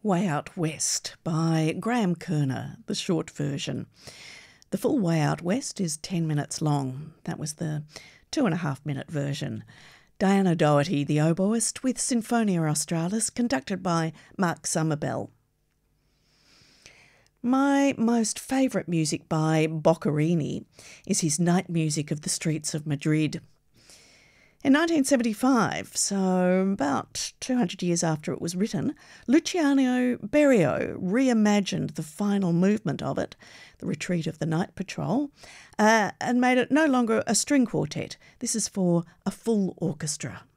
Way Out West by Graham Kerner, the short version. The full Way Out West is 10 minutes long. That was the 2.5-minute version. Diana Doherty, the oboist, with Sinfonia Australis, conducted by Mark Somervell. My most favourite music by Boccherini is his night music of the streets of Madrid. In 1975, so about 200 years after it was written, Luciano Berio reimagined the final movement of it, The Retreat of the Night Patrol, and made it no longer a string quartet. This is for a full orchestra.